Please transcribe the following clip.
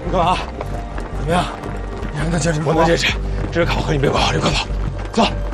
你干嘛？怎么样？你让他坚持，我能坚持。这是卡，和你别管，你快跑，走。